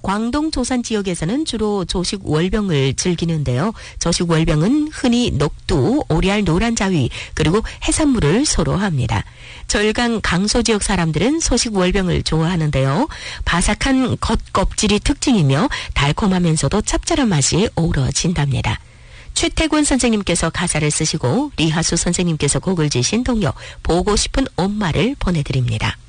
광동 조산 지역에서는 주로 조식 월병을 즐기는데요. 조식 월병은 흔히 녹두, 오리알 노란자위 그리고 해산물을 서로 합니다. 절강 강서 지역 사람들은 소식 월병을 좋아하는데요. 바삭한 겉껍질이 특징이며 달콤하면서도 짭짤한 맛이 어우러진답니다. 최태권 선생님께서 가사를 쓰시고 리하수 선생님께서 곡을 지신 동요 보고 싶은 엄마를 보내드립니다.